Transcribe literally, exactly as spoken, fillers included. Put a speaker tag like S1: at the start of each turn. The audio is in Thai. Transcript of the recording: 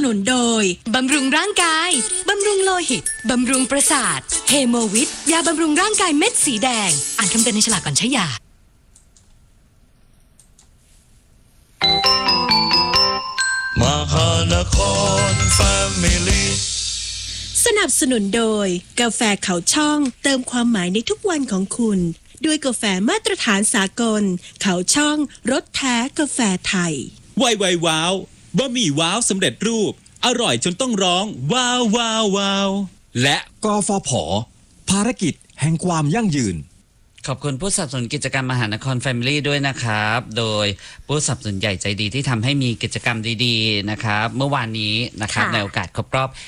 S1: นุนโดยบำรุงร่างกายบำรุงโลหิตบำรุงประสาทเฮโมวิทยาบำรุงร่างกายเม็ดสีแดงอ่านคำเตือนในฉลากก่อนใช้ยา
S2: มหานครแฟมิลี่
S3: สนับสนุนโดยกาแฟเขาช่องเติมความหมายในทุกวันของคุณด้วยกาแฟมาตรฐานสากลเขาช่องรสแท้กาแฟไทย
S4: ไวไวว้าวบะหมี่ว้าวสำเร็จรูปอร่อยจนต้องร้องว้าวว้าวว้าวและ
S5: กฟผ.ภารกิจแห่งความยั่งยืน
S6: ขอบคุณผู้สนับสนุนกิจกรรมมหานครแฟมิลี่ด้วยนะครับโดยผู้สนับสนุนใหญ่ใจดีที่ทำให้มีกิจกรรมดีๆนะครับเมื่อวานนี้นะครับในโอกาสครบรอบ